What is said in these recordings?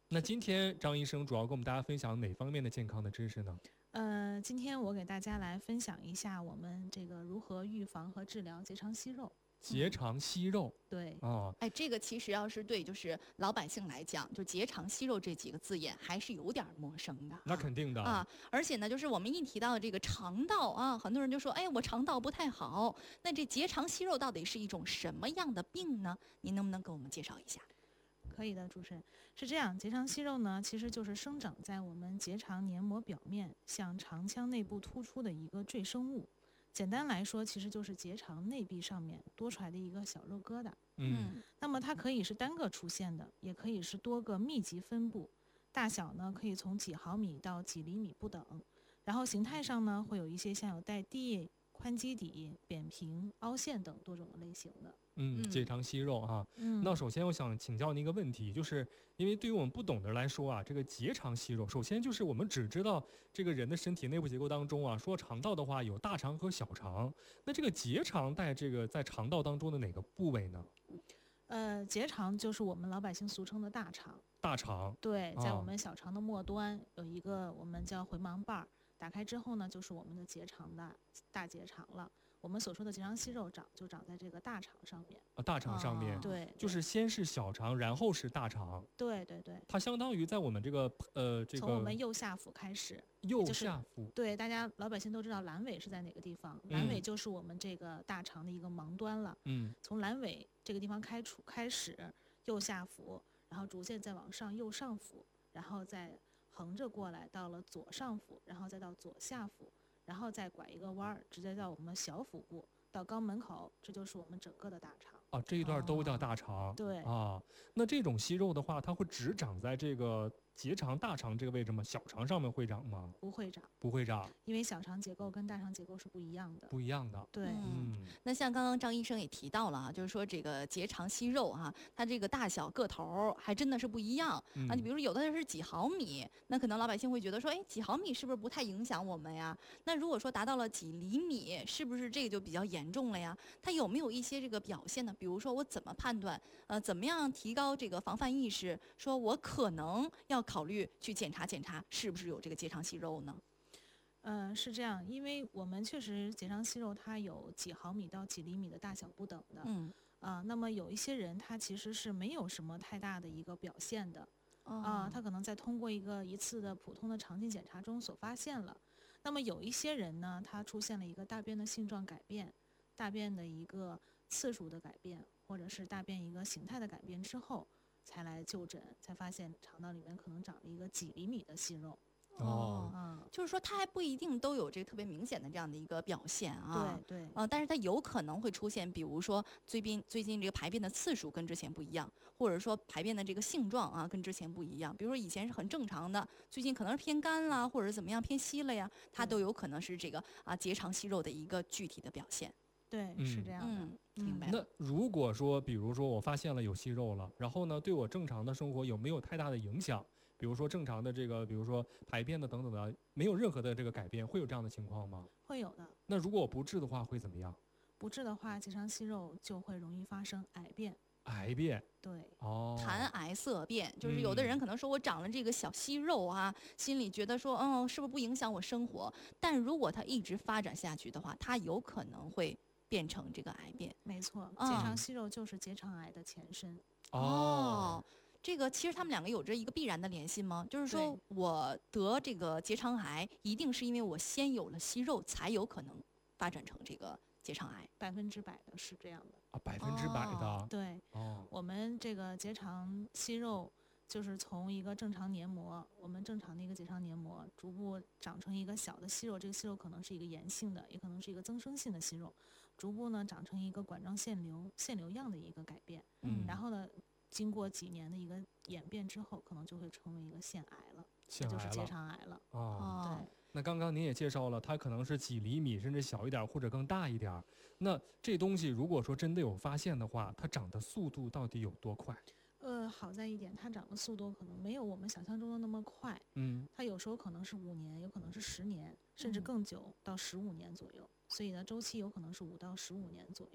那今天张医生主要跟我们大家分享哪方面的健康的知识呢？ 今天我给大家来分享一下我们这个如何预防和治疗结肠息肉。 结肠息肉。 对， 哎，这个其实要是对就是老百姓来讲，就结肠息肉这几个字眼还是有点陌生的。 那肯定的啊，而且呢，就是我们一提到这个肠道啊，很多人就说，哎，我肠道不太好。那这结肠息肉到底是一种什么样的病呢？您能不能给我们介绍一下？ 可以的，主持人是这样，结肠息肉呢，其实就是生长在我们结肠黏膜表面，向肠腔内部突出的一个赘生物。简单来说，其实就是结肠内壁上面多出来的一个小肉疙瘩。那么它可以是单个出现的，也可以是多个密集分布，大小呢可以从几毫米到几厘米不等。然后形态上呢，会有一些像有带蒂、宽基底、扁平、凹陷等多种的类型的。 结肠息肉哈。那首先我想请教您一个问题，就是因为对于我们不懂的人来说啊，这个结肠息肉，首先就是我们只知道这个人的身体内部结构当中啊，说肠道的话有大肠和小肠，那这个结肠在肠道当中的哪个部位呢？ 结肠就是我们老百姓俗称的大肠。 大肠。 对，在我们小肠的末端有一个我们叫回盲瓣，打开之后呢，就是我们的结肠的大结肠了。我们所说的结肠息肉就长在这个大肠上面。 大肠上面。 对， 就是先是小肠，然后是大肠。 对对对。 它相当于在我们这个从我们右下腹开始。 右下腹。 对，大家老百姓都知道阑尾是在哪个地方，阑尾就是我们这个大肠的一个盲端了。从阑尾这个地方开始，右下腹，然后逐渐再往上右上腹，然后再横着过来到了左上腹，然后再到左下腹，然后再拐一个弯儿，直接到我们小腹部到肛门口，这就是我们整个的大肠。 这一段都叫大肠。 对那这种息肉的话，它会只长在这个结肠、大肠这个位置吗？小肠上面会长吗？ 不会长， 不会长， 因为小肠结构跟大肠结构是不一样的。 不一样的。 对。 那像刚刚张医生也提到了啊，就是说这个结肠息肉啊，它这个大小个头还真的是不一样啊。你比如说有的是几毫米，那可能老百姓会觉得说，哎，几毫米是不是不太影响我们呀？那如果说达到了几厘米，是不是这个就比较严重了呀？它有没有一些这个表现呢？比如说我怎么判断？怎么样提高这个防范意识？说我可能要考虑去检查检查，是不是有这个结肠息肉呢？ 是这样，因为我们确实结肠息肉它有几毫米到几厘米的大小不等的。那么有一些人他其实是没有什么太大的一个表现的。他可能在通过一次的普通的肠镜检查中所发现了。那么有一些人呢，他出现了一个大便的性状改变，大便的一个次数的改变，或者是大便一个形态的改变之后，才来就诊，才发现肠道里面可能长了一个几厘米的息肉。 就是说它还不一定都有这个特别明显的这样的一个表现啊。 对。 但是它有可能会出现，比如说最近这个排便的次数跟之前不一样，或者说排便的这个性状啊跟之前不一样。比如说以前是很正常的，最近可能是偏干啦，或者怎么样偏稀了呀，它都有可能是这个结肠息肉的一个具体的表现。 对，是这样的。 明白。 那如果说，比如说我发现了有息肉了，然后呢，对我正常的生活有没有太大的影响？比如说正常的这个，比如说排便的等等的，没有任何的这个改变，会有这样的情况吗？ 会有的。 那如果我不治的话，会怎么样？ 不治的话，结肠息肉就会容易发生癌变。 癌变。 对。 痰癌色变，就是有的人可能说我长了这个小息肉啊，心里觉得说，是不是不影响我生活？但如果它一直发展下去的话，它有可能会变成这个癌变。 没错，结肠息肉就是结肠癌的前身。 这个其实他们两个有着一个必然的联系吗？就是说我得这个结肠癌，一定是因为我先有了息肉，才有可能发展成这个结肠癌 ？100%的是这样的。 100%的。 对。我们这个结肠息肉就是从一个正常黏膜，我们正常的一个结肠黏膜，逐步长成一个小的息肉。这个息肉可能是一个炎性的，也可能是一个增生性的息肉，逐步呢长成一个管状腺瘤样的一个改变。然后呢，经过几年的一个演变之后，可能就会成为一个腺癌了，就是结肠癌了。对。 那刚刚您也介绍了，它可能是几厘米，甚至小一点或者更大一点。那这东西如果说真的有发现的话，它长的速度到底有多快？ 好在一点，它长的速度可能没有我们想象中的那么快。它有时候可能是5年，有可能是10年，甚至更久到15年左右。所以呢，周期有可能是5到15年左右。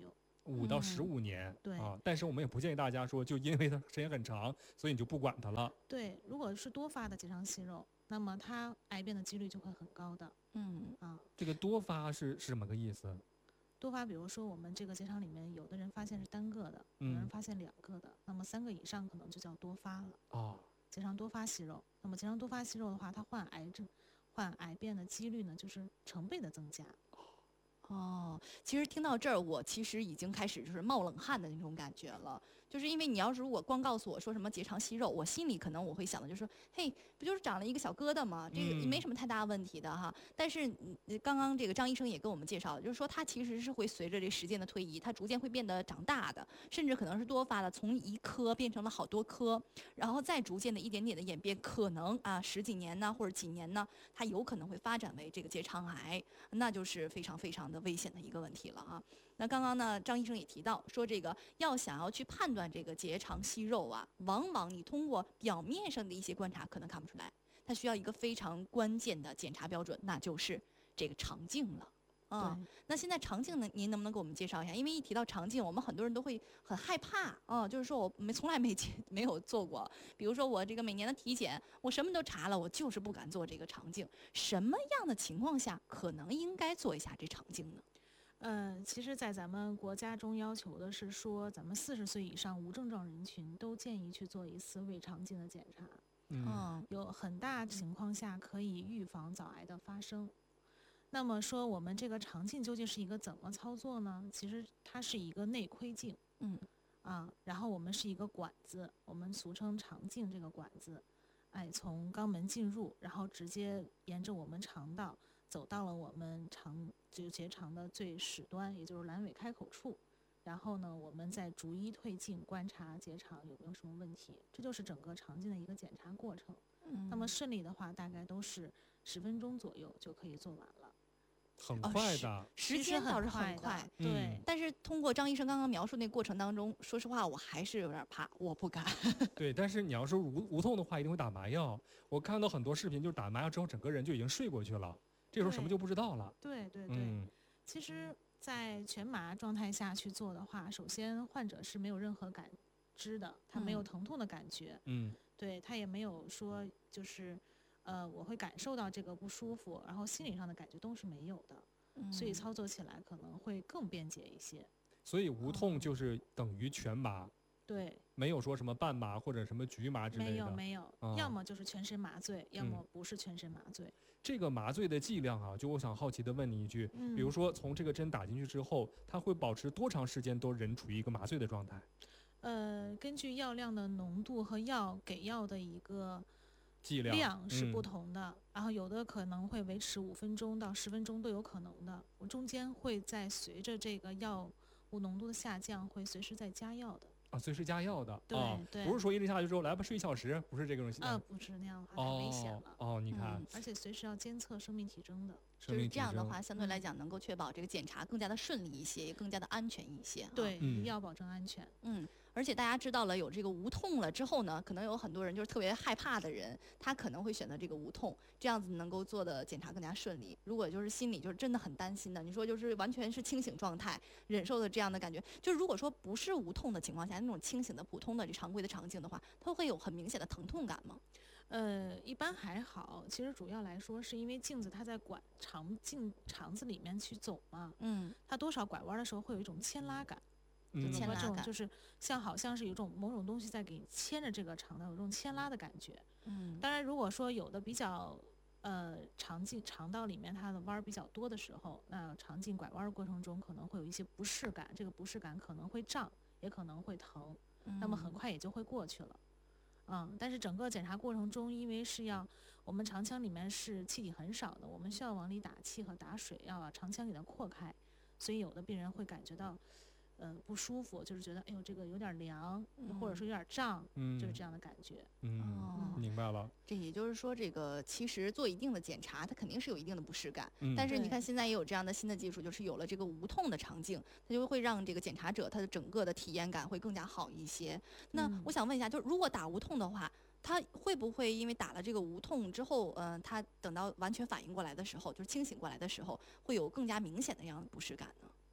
5到15年， 对啊，但是我们也不建议大家说，就因为它时间很长，所以你就不管它了。 对，如果是多发的结肠息肉，那么它癌变的几率就会很高的。 这个多发是什么个意思？ 多发，比如说我们这个结肠里面，有的人发现是单个的，有人发现2个的，那么3个以上可能就叫多发了。结肠多发息肉，那么结肠多发息肉的话，它患癌变的几率呢，就是成倍的增加。 其实听到这儿，我其实已经开始就是冒冷汗的那种感觉了。就是因为你要是如果光告诉我说什么结肠息肉，我心里可能我会想的就是说，嘿，不就是长了一个小疙瘩吗？这个没什么太大问题的哈。但是刚刚这个张医生也跟我们介绍了，就是说它其实是会随着这时间的推移，它逐渐会变得长大的，甚至可能是多发的，从1颗变成了好多颗，然后再逐渐的一点点的演变，可能10几年呢或者几年呢，它有可能会发展为这个结肠癌，那就是非常非常的危险的一个问题了啊。那刚刚呢，张医生也提到说，这个想要去判断这个结肠息肉往往你通过表面上的一些观察可能看不出来，它需要一个非常关键的检查标准，那就是这个肠镜了。那现在肠镜呢，您能不能给我们介绍一下？因为一提到肠镜，我们很多人都会很害怕就是说我从来没有做过。比如说我这个每年的体检，我什么都查了，我就是不敢做这个肠镜。什么样的情况下可能应该做一下这肠镜呢？ 其实，在咱们国家中要求的是说，咱们40岁以上无症状人群都建议去做一次胃肠镜的检查。有很大情况下可以预防早癌的发生。那么说，我们这个肠镜究竟是一个怎么操作呢？其实它是一个内窥镜。然后我们是一个管子，我们俗称肠镜这个管子，从肛门进入，然后直接沿着我们肠道走到了我们结肠的最始端，也就是阑尾开口处。然后呢，我们再逐一退镜，观察结肠有没有什么问题。这就是整个肠镜的一个检查过程。那么顺利的话，大概都是10分钟左右就可以做完了。 很快的， 时间倒是很快， 对。 但是通过张医生刚刚描述那过程当中，说实话我还是有点怕，我不敢。 对，但是你要说无痛的话，一定会打麻药。我看到很多视频，就是打麻药之后，整个人就已经睡过去了，这时候什么就不知道了。 对。其实，在全麻状态下去做的话，首先患者是没有任何感知的，他没有疼痛的感觉。对，他也没有说就是。我会感受到这个不舒服，然后心理上的感觉都是没有的，所以操作起来可能会更便捷一些。 所以无痛就是等于全麻。 对， 没有说什么半麻或者什么局麻之类的。 没有，要么就是全身麻醉，要么不是全身麻醉。 这个麻醉的剂量就我想好奇的问你一句，比如说从这个针打进去之后，它会保持多长时间都人处于一个麻醉的状态？ 根据药量的浓度和给药的一个剂量是不同的，然后有的可能会维持5分钟到10分钟都有可能的，我中间会在随着这个药物浓度的下降，会随时在加药的。 随时加药的。 对， 不是说一针下去之后来吧睡1小时，不是这个东西。 不是那样的话太危险了。 你看， 而且随时要监测生命体征的。 就是这样的话，相对来讲能够确保这个检查更加的顺利一些，也更加的安全一些。 对，一定要保证安全。 而且大家知道了有这个无痛了之后呢，可能有很多人就是特别害怕的人，他可能会选择这个无痛，这样子能够做的检查更加顺利。如果就是心里就是真的很担心的，你说就是完全是清醒状态，忍受的这样的感觉，就如果说不是无痛的情况下，那种清醒的普通的这常规的肠镜的话，它会有很明显的疼痛感吗？ 一般还好，其实主要来说是因为镜子它在肠子里面去走嘛，它多少拐弯的时候会有一种牵拉感。 牵拉感就是好像是有种某种东西在给你牵着这个肠道，有种牵拉的感觉。当然如果说有的比较肠道里面它的弯比较多的时候，那肠镜拐弯过程中可能会有一些不适感，这个不适感可能会胀，也可能会疼，那么很快也就会过去了。但是整个检查过程中，因为我们肠腔里面是气体很少的，我们需要往里打气和打水，要把肠腔给它扩开，所以有的病人会感觉到不舒服，就是觉得哎呦这个有点凉，或者说有点胀，就是这样的感觉。 明白了。 这也就是说，这个其实做一定的检查，它肯定是有一定的不适感。但是你看现在也有这样的新的技术，就是有了这个无痛的肠镜，它就会让这个检查者他的整个的体验感会更加好一些。那我想问一下，就是如果打无痛的话，他会不会因为打了这个无痛之后，他等到完全反应过来的时候，就是清醒过来的时候，会有更加明显的这样的不适感呢？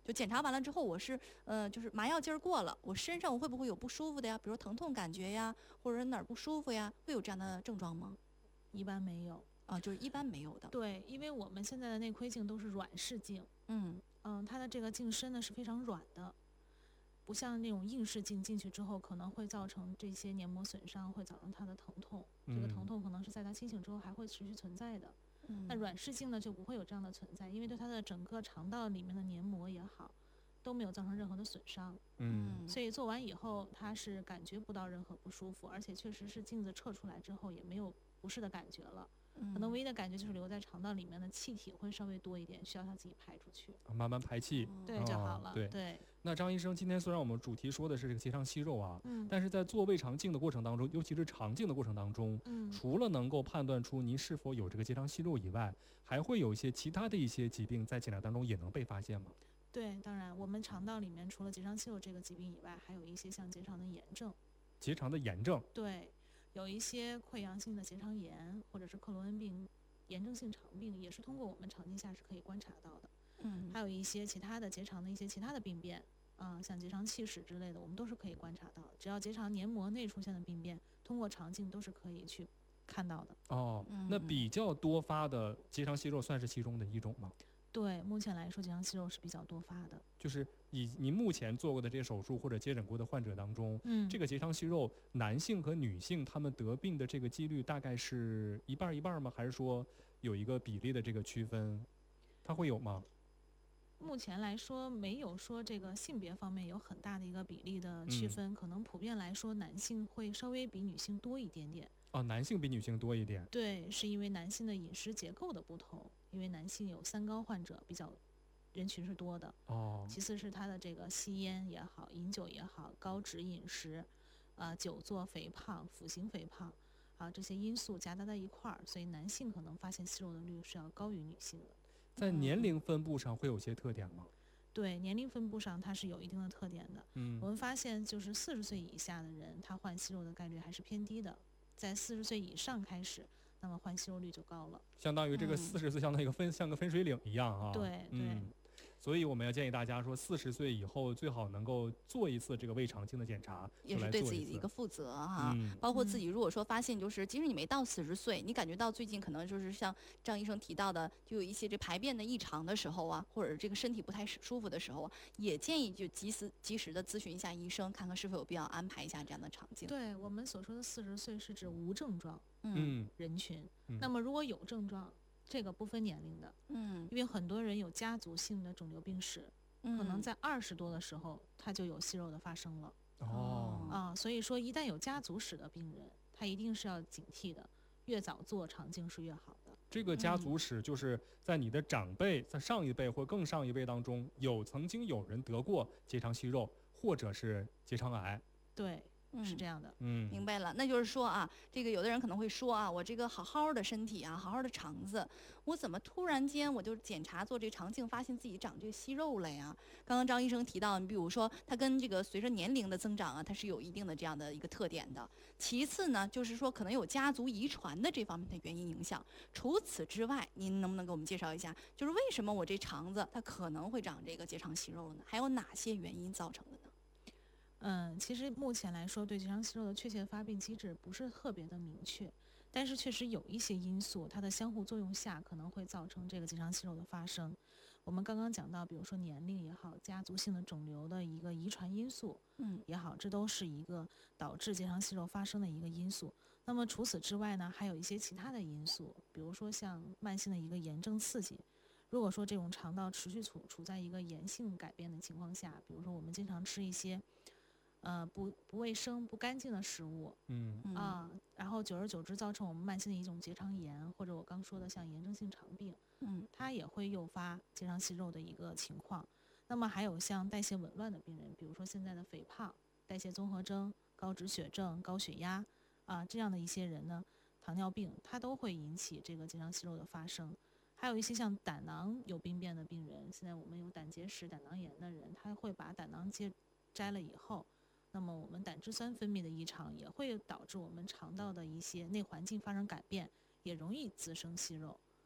就检查完了之后，我是就是麻药劲儿过了，我身上我会不会有不舒服的呀？比如疼痛感觉呀，或者哪儿不舒服呀，会有这样的症状吗？ 一般没有啊，就是一般没有的。 对，因为我们现在的内窥镜都是软式镜，它的这个镜身呢是非常软的，不像那种硬式镜进去之后可能会造成这些黏膜损伤，会造成它的疼痛。这个疼痛可能是在它清醒之后还会持续存在的。那软式镜呢就不会有这样的存在，因为对它的整个肠道里面的黏膜也好，都没有造成任何的损伤。所以做完以后它是感觉不到任何不舒服，而且确实是镜子撤出来之后也没有不适的感觉了。可能唯一的感觉就是留在肠道里面的气体会稍微多一点，需要它自己排出去， 慢慢排气， 对就好了。 对。那张医生，今天虽然我们主题说的是这个结肠息肉啊，但是在做胃肠镜的过程当中，尤其是肠镜的过程当中，除了能够判断出您是否有这个结肠息肉以外，还会有一些其他的一些疾病在检查当中也能被发现吗？ 对，当然，我们肠道里面除了结肠息肉这个疾病以外，还有一些像结肠的炎症。 结肠的炎症？ 对。有一些溃疡性的结肠炎，或者是克罗恩病、炎症性肠病，也是通过我们肠镜下是可以观察到的。还有一些其他的结肠的一些其他的病变，像结肠气室之类的，我们都是可以观察到的。只要结肠黏膜内出现的病变，通过肠镜都是可以去看到的。 那比较多发的结肠息肉算是其中的一种吗？ 对，目前来说结肠息肉是比较多发的。 就是以您目前做过的这些手术或者接诊过的患者当中，这个结肠息肉男性和女性他们得病的这个几率大概是一半一半吗？还是说有一个比例的这个区分，它会有吗？ 目前来说没有说这个性别方面有很大的一个比例的区分，可能普遍来说男性会稍微比女性多一点点。 男性比女性多一点。 对，是因为男性的饮食结构的不同，因为男性有三高患者比较人群是多的。其次是他的这个吸烟也好，饮酒也好，高脂饮食，久坐肥胖、腹型肥胖，这些因素夹杂在一块儿，所以男性可能发现息肉的率是要高于女性的。 在年龄分布上会有些特点吗？ 对，年龄分布上它是有一定的特点的。我们发现就是40岁以下的人，他患息肉的概率还是偏低的。在40岁以上开始，那么患息肉率就高了。 相当于这个40岁相当于像个分水岭一样啊。 对。 所以我们要建议大家说40岁以后最好能够做一次这个胃肠镜的检查， 也是对自己的一个负责哈。包括自己如果说发现就是即使你没到40岁，你感觉到最近可能就是像张医生提到的，就有一些这排便的异常的时候啊，或者这个身体不太舒服的时候啊，也建议就及时的咨询一下医生，看看是否有必要安排一下这样的肠镜。 对，我们所说的40岁是指无症状人群。那么如果有症状，这个不分年龄的，因为很多人有家族性的肿瘤病史，可能在20多的时候他就有息肉的发生了。所以说一旦有家族史的病人，他一定是要警惕的，越早做肠镜是越好的。 这个家族史就是在你的长辈，在上一辈或更上一辈当中，曾经有人得过结肠息肉或者是结肠癌。 对。是这样的。 明白了。那就是说啊，这个有的人可能会说啊，我这个好好的身体啊，好好的肠子，我怎么突然间我就检查做这肠镜，发现自己长这个息肉了呀？刚刚张医生提到，你比如说它跟这个随着年龄的增长啊，它是有一定的这样的一个特点的。其次呢，就是说可能有家族遗传的这方面的原因影响。除此之外，您能不能给我们介绍一下，就是为什么我这肠子它可能会长这个结肠息肉呢？还有哪些原因造成的呢？ 其实目前来说，对结肠息肉的确切发病机制不是特别的明确，但是确实有一些因素，它的相互作用下可能会造成这个结肠息肉的发生。我们刚刚讲到，比如说年龄也好，家族性的肿瘤的一个遗传因素，也好，这都是一个导致结肠息肉发生的一个因素。那么除此之外呢，还有一些其他的因素，比如说像慢性的一个炎症刺激。如果说这种肠道持续处在一个炎性改变的情况下，比如说我们经常吃一些不卫生、不干净的食物，然后久而久之造成我们慢性的一种结肠炎，或者我刚说的像炎症性肠病，它也会诱发结肠息肉的一个情况。那么还有像代谢紊乱的病人，比如说现在的肥胖、代谢综合征、高脂血症、高血压这样的一些人呢，糖尿病它都会引起这个结肠息肉的发生。还有一些像胆囊有病变的病人，现在我们有胆结石、胆囊炎的人，他会把胆囊摘了以后，那么我们胆汁酸分泌的异常也会导致我们肠道的一些内环境发生改变，也容易滋生息肉。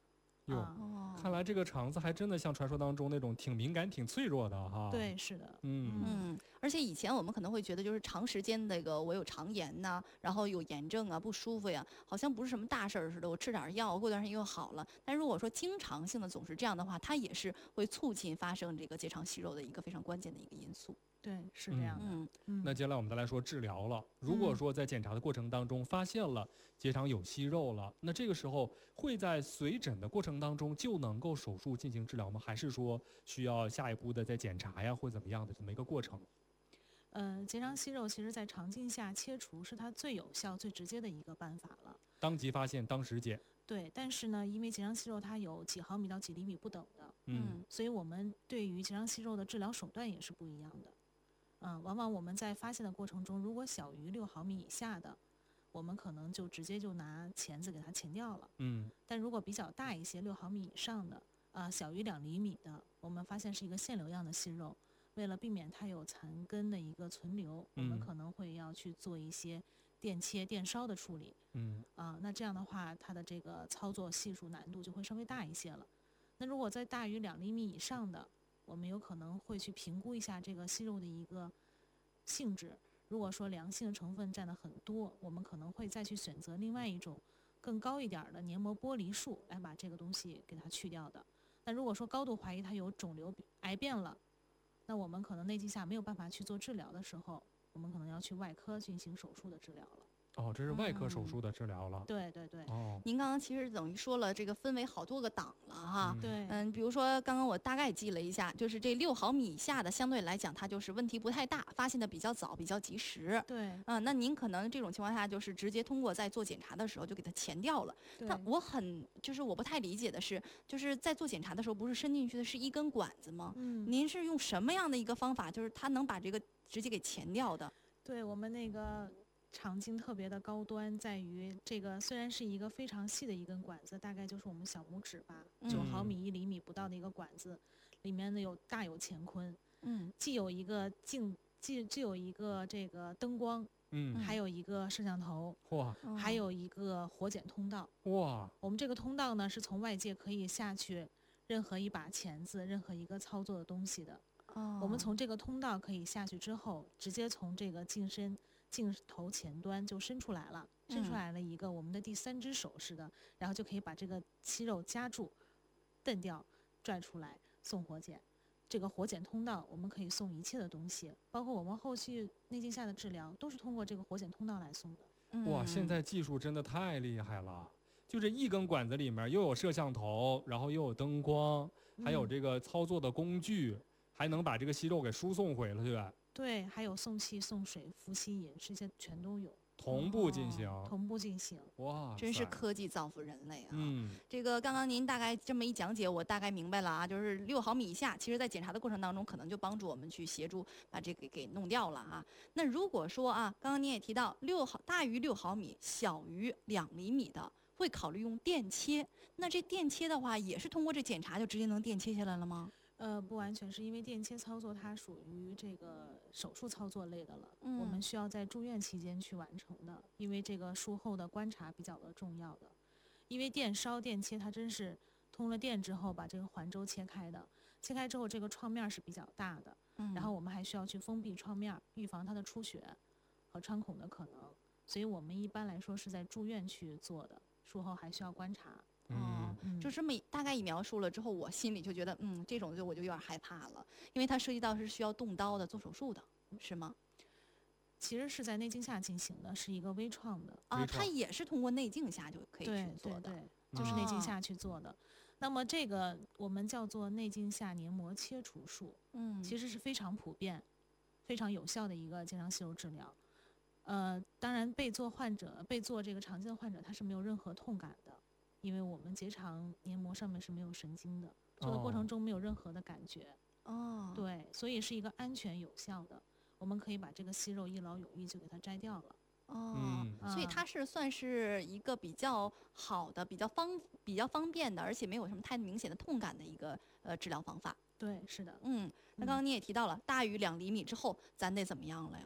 看来这个肠子还真的像传说当中那种挺敏感、挺脆弱的哈。 对，是的。 而且以前我们可能会觉得，就是长时间那个我有肠炎呐，然后有炎症啊，不舒服呀，好像不是什么大事儿似的，我吃点药，过段时间又好了。但如果说经常性的总是这样的话，它也是会促进发生这个结肠息肉的一个非常关键的一个因素。 对，是这样的。 那接下来我们再来说治疗了。如果说在检查的过程当中发现了结肠有息肉了，那这个时候会在随诊的过程当中就能够手术进行治疗吗？还是说需要下一步的再检查呀，或怎么样的这么一个过程？ 结肠息肉其实在肠镜下切除是它最有效、最直接的一个办法了。 当即发现，当时检。 对，但是呢，因为结肠息肉它有几毫米到几厘米不等的，所以我们对于结肠息肉的治疗手段也是不一样的。往往我们在发现的过程中，如果小于6毫米以下的，我们可能就直接就拿钳子给它钳掉了。但如果比较大一些，6毫米以上的，小于2厘米的，我们发现是一个腺瘤样的息肉，为了避免它有残根的一个存留，我们可能会要去做一些电切、电烧的处理。那这样的话，它的这个操作系数难度就会稍微大一些了。那如果在大于2厘米以上的，我们有可能会去评估一下这个息肉的一个性质。如果说良性成分占的很多，我们可能会再去选择另外一种更高一点的黏膜剥离术来把这个东西给它去掉的。那如果说高度怀疑它有肿瘤癌变了，那我们可能内镜下没有办法去做治疗的时候，我们可能要去外科进行手术的治疗了。 这是外科手术的治疗了。 对。 您刚刚其实等于说了，这个分为好多个档了哈。 对。 比如说刚刚我大概记了一下，就是这6毫米以下的，相对来讲它就是问题不太大，发现的比较早，比较及时。 对。 那您可能这种情况下就是直接通过在做检查的时候就给它钳掉了。但我不太理解的是，就是在做检查的时候，不是伸进去的是一根管子吗？您是用什么样的一个方法，就是它能把这个直接给钳掉的？ 对，我们那个肠镜特别的高端，在于这个虽然是一个非常细的一根管子，大概就是我们小拇指吧，9毫米、1厘米不到的一个管子，里面呢大有乾坤。既有一个既有一个这个灯光，还有一个摄像头，还有一个活检通道。我们这个通道呢是从外界可以下去任何一把钳子、任何一个操作的东西的。我们从这个通道可以下去之后，直接从这个镜头前端就伸出来了，一个我们的第3只手似的，然后就可以把这个息肉夹住、蹬掉、拽出来送活检。这个活检通道我们可以送一切的东西，包括我们后续内镜下的治疗都是通过这个活检通道来送的。 现在技术真的太厉害了，就这一根管子里面又有摄像头，然后又有灯光，还有这个操作的工具，还能把这个息肉给输送回了，对吧？ 对，还有送气、送水、服吸引，这些全都有。 同步进行。 真是科技造福人类啊！这个刚刚您大概这么一讲解，我大概明白了啊，就是6毫米以下，其实在检查的过程当中，可能就帮助我们去协助把这个给弄掉了啊。那如果说啊，刚刚您也提到大于6毫米，小于2厘米的，会考虑用电切。那这电切的话，也是通过这检查就直接能电切下来了吗？ 不完全是因为电切操作它属于这个手术操作类的了，我们需要在住院期间去完成的，因为这个术后的观察比较的重要的。因为电烧、电切它真是通了电之后把这个环周切开的，切开之后这个创面是比较大的，然后我们还需要去封闭创面，预防它的出血和穿孔的可能，所以我们一般来说是在住院去做的，术后还需要观察。 就这么大概一描述了之后，我心里就觉得，这种我就有点害怕了，因为它涉及到是需要动刀的、做手术的，是吗？ 其实是在内镜下进行的，是一个微创的它也是通过内镜下就可以去做的， 对，就是内镜下去做的。那么这个我们叫做内镜下黏膜切除术，其实是非常普遍、非常有效的一个结肠息肉治疗。当然被做这个肠镜的患者他是没有任何痛感的。因为我们结肠黏膜上面是没有神经的，做的过程中没有任何的感觉。对，所以是一个安全有效的，我们可以把这个息肉一劳永逸就给它摘掉了。 所以它是算是一个比较好的、比较方便的，而且没有什么太明显的痛感的一个治疗方法。 对，是的。 那刚刚你也提到了，大于2厘米之后，咱得怎么样了呀？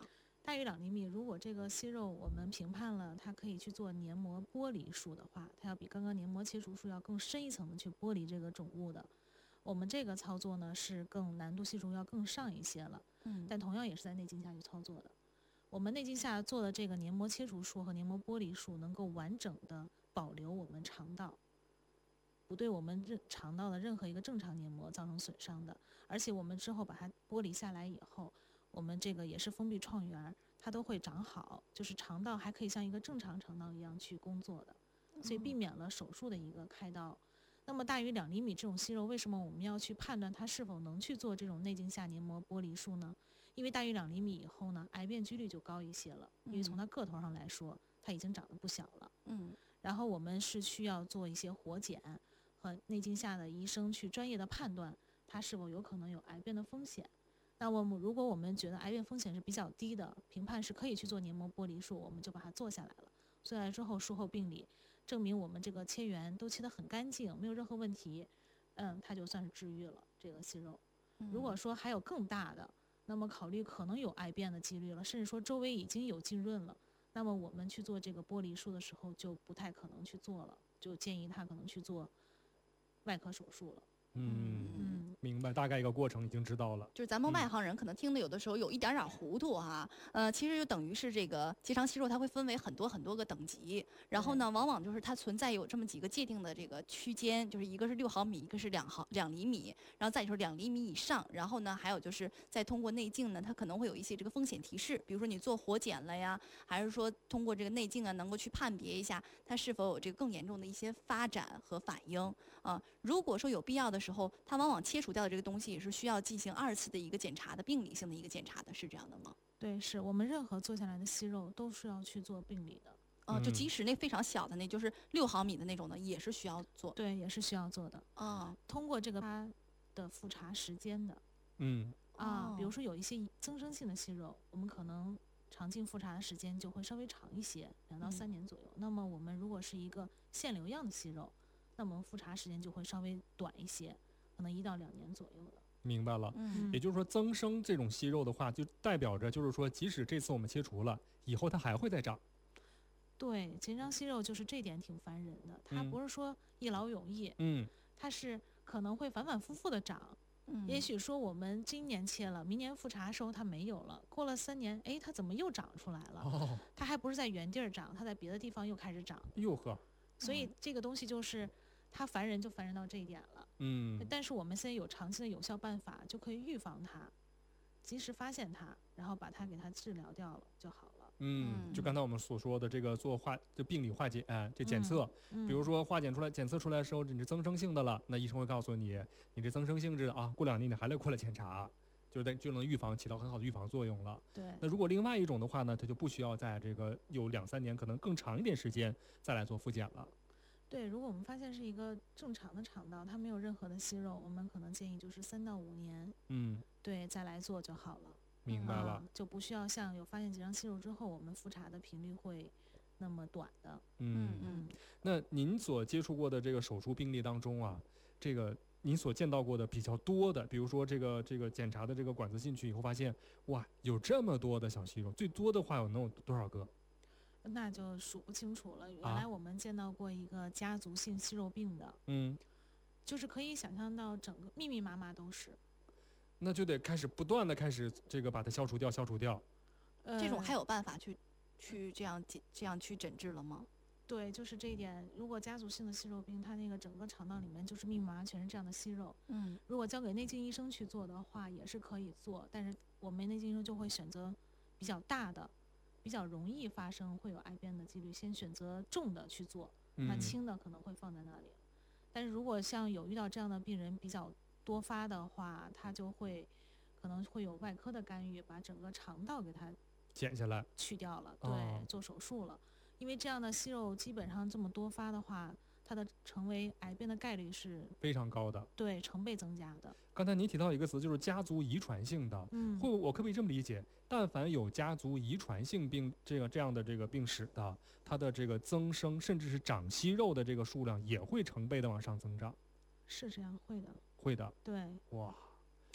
大于2厘米，如果这个息肉我们评判了它可以去做黏膜剥离术的话，它要比刚刚黏膜切除术要更深一层的去剥离这个肿物的。我们这个操作呢是更难度系数要更上一些了，但同样也是在内镜下去操作的。我们内镜下做的这个黏膜切除术和黏膜剥离术能够完整的保留我们肠道，不对我们肠道的任何一个正常黏膜造成损伤的。而且我们之后把它剥离下来以后，我们这个也是封闭创元，它都会长好，就是肠道还可以像一个正常肠道一样去工作的，所以避免了手术的一个开刀。那么大于2厘米这种息肉，为什么我们要去判断它是否能去做这种内镜下黏膜剥离术呢？因为大于2厘米以后呢，癌变几率就高一些了，因为从它个头上来说，它已经长得不小了。然后我们是需要做一些活检和内镜下的医生去专业的判断它是否有可能有癌变的风险。那如果我们觉得癌变风险是比较低的，评判是可以去做黏膜剥离术，我们就把它做下来了。做下来之后，术后病理证明我们这个切缘都切得很干净，没有任何问题，它就算是治愈了这个息肉。如果说还有更大的，那么考虑可能有癌变的几率了，甚至说周围已经有浸润了，那么我们去做这个剥离术的时候就不太可能去做了，就建议他可能去做外科手术了。 明白，大概一个过程已经知道了。 就是咱们外行人可能听的有的时候有一点点糊涂哈，其实就等于是这个结肠息肉它会分为很多个等级，然后呢，往往就是它存在有这么几个界定的这个区间，就是一个是6毫米，一个是2厘米，然后再就是2厘米以上，然后呢，还有就是再通过内镜呢，它可能会有一些这个风险提示，比如说你做活检了呀，还是说通过这个内镜啊，能够去判别一下它是否有这个更严重的一些发展和反应啊。如果说有必要的时候，它往往切除掉的这个东西也是需要进行2次的一个检查的，病理性的一个检查的，是这样的吗？ 对，是我们任何做下来的息肉都是要去做病理的。 就即使那非常小的，那就是6毫米的那种的，也是需要做。 对，也是需要做的。通过这个它的复查时间的。比如说有一些增生性的息肉，我们可能肠镜复查的时间就会稍微长一些，2到3年左右。那么我们如果是一个腺瘤样的息肉，那么复查时间就会稍微短一些，可能1到2年左右的。 明白了，也就是说增生这种息肉的话，就代表着就是说，即使这次我们切除了，以后它还会再长。 对，结肠息肉就是这点挺烦人的，它不是说一劳永逸，它是可能会反反复复的长。也许说我们今年切了，明年复查的时候它没有了，过了3年，哎，它怎么又长出来了？它还不是在原地儿长，它在别的地方又开始长。 哟呵， 所以这个东西就是它烦人，就烦人到这一点了。但是我们现在有长期的有效办法，就可以预防它，及时发现它，然后把它给它治疗掉了就好了。 就刚才我们所说的这个就病理化检，这检测，比如说检测出来的时候你是增生性的了，那医生会告诉你，你这增生性质啊，过2年你还得过来检查，就能预防，起到很好的预防作用了。 对。 那如果另外一种的话呢，它就不需要在这个有2、3年，可能更长一点时间再来做复检了。 对，如果我们发现是一个正常的肠道，它没有任何的息肉，我们可能建议就是3到5年，对，再来做就好了。 明白了， 就不需要像有发现结肠息肉之后，我们复查的频率会那么短的。 那您所接触过的这个手术病例当中啊，这个您所见到过的比较多的，比如说这个检查的这个管子进去以后，发现哇，有这么多的小息肉，最多的话能有多少个？ 那就数不清楚了。原来我们见到过一个家族性息肉病的，就是可以想象到整个密密麻麻都是。 那就得不断的这个把它消除掉。 这种还有办法去这样去诊治了吗？ 对，就是这一点。如果家族性的息肉病，它那个整个肠道里面就是密密麻麻全是这样的息肉，如果交给内镜医生去做的话，也是可以做，但是我们内镜医生就会选择比较大的。比较容易发生会有癌变的几率，先选择重的去做，那轻的可能会放在那里。但是如果像有遇到这样的病人比较多发的话，他就可能会有外科的干预，把整个肠道给它剪下来去掉了，对，做手术了。因为这样的息肉基本上这么多发的话，它的成为癌变的概率是非常高的， 对，成倍增加的。 刚才您提到一个词，就是家族遗传性的，我可不可以这么理解？但凡有家族遗传性病这样的这个病史的，它的这个增生甚至是长息肉的这个数量也会成倍的往上增长。 是这样，会的。 会的。 对。 哇，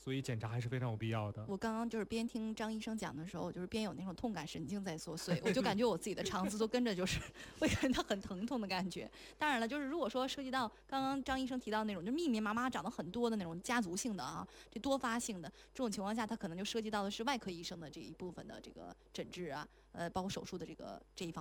所以检查还是非常有必要的。 我刚刚就是边听张医生讲的时候，就是边有那种痛感神经在作祟，我就感觉我自己的肠子都跟着就是会感到很疼痛的感觉。当然了，就是如果说涉及到刚刚张医生提到那种就密密麻麻长得很多的那种家族性的啊，这多发性的这种情况下，它可能就涉及到的是外科医生的这一部分的这个诊治啊，包括手术的这一方面。